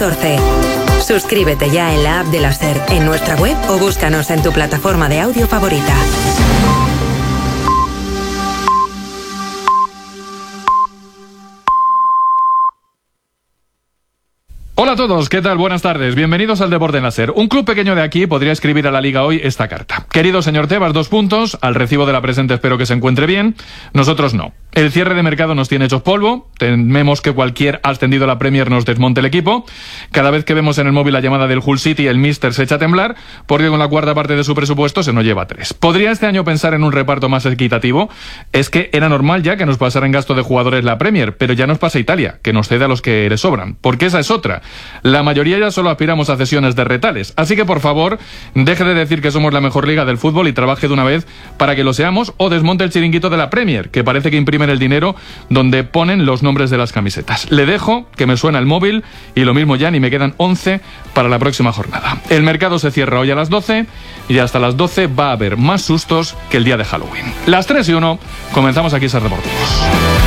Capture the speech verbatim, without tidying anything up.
catorce. Suscríbete ya en la app de la SER, en nuestra web o búscanos en tu plataforma de audio favorita. Hola a todos, ¿qué tal? Buenas tardes, bienvenidos al Deporte en la SER. Un club pequeño de aquí podría escribir a la Liga hoy esta carta. Querido señor Tebas, dos puntos, al recibo de la presente espero que se encuentre bien, nosotros no. El cierre de mercado nos tiene hechos polvo, tememos que cualquier ascendido a la Premier nos desmonte el equipo. Cada vez que vemos en el móvil la llamada del Hull City, el míster se echa a temblar, porque con la cuarta parte de su presupuesto se nos lleva tres. ¿Podría este año pensar en un reparto más equitativo? Es que era normal ya que nos pasara en gasto de jugadores la Premier, pero ya nos pasa Italia, que nos cede a los que le sobran, porque esa es otra. La mayoría ya solo aspiramos a cesiones de retales, así que por favor, deje de decir que somos la mejor liga del fútbol y trabaje de una vez para que lo seamos, o desmonte el chiringuito de la Premier, que parece que imprime el dinero donde ponen los nombres de las camisetas. Le dejo, que me suena el móvil, y lo mismo ya, ni me quedan once para la próxima jornada. El mercado se cierra hoy a las doce, y hasta las doce va a haber más sustos que el día de Halloween. Las tres y uno, comenzamos aquí SER Deportivos.